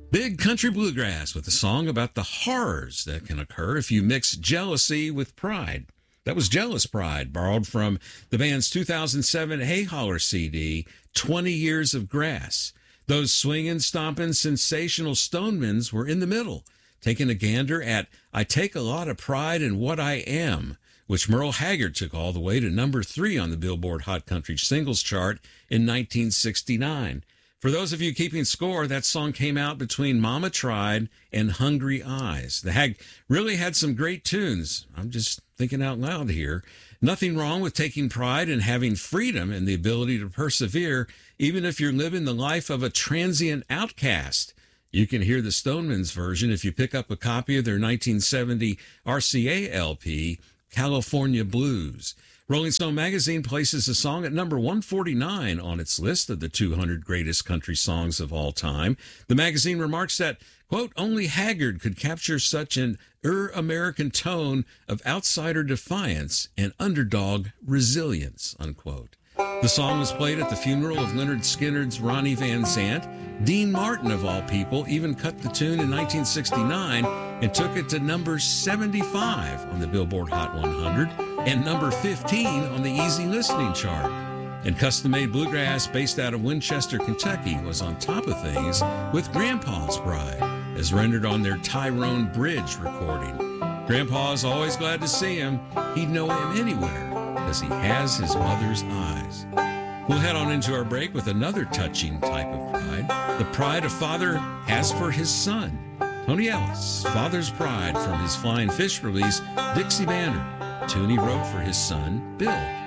Big Country Bluegrass with a song about the horrors that can occur if you mix jealousy with pride. That was Jealous Pride, borrowed from the band's 2007 Hey Holler CD, 20 Years of Grass. Those swinging, stomping, sensational Stonemans were in the middle, taking a gander at I Take a Lot of Pride in What I Am, which Merle Haggard took all the way to number 3 on the Billboard Hot Country Singles Chart in 1969. For those of you keeping score, that song came out between Mama Tried and Hungry Eyes. The Hag really had some great tunes. I'm just thinking out loud here. Nothing wrong with taking pride in having freedom and the ability to persevere, even if you're living the life of a transient outcast. You can hear the Stonemans version if you pick up a copy of their 1970 RCA LP, California Blues. Rolling Stone magazine places the song at number 149 on its list of the 200 greatest country songs of all time. The magazine remarks that, quote, only Haggard could capture such an American tone of outsider defiance and underdog resilience, unquote. The song was played at the funeral of Lynyrd Skynyrd's Ronnie Van Zant. Dean Martin, of all people, even cut the tune in 1969 and took it to number 75 on the Billboard Hot 100 and number 15 on the Easy Listening chart. And Custom Made Bluegrass, based out of Winchester, Kentucky, was on top of things with Grandpa's Bride, as rendered on their Tyrone Bridge recording. Grandpa's always glad to see him. He'd know him anywhere because he has his mother's eyes. We'll head on into our break with another touching type of pride, the pride a father has for his son. Tony Ellis, Father's Pride, from his Flying Fish release, Dixie Banner, tune he wrote for his son, Bill.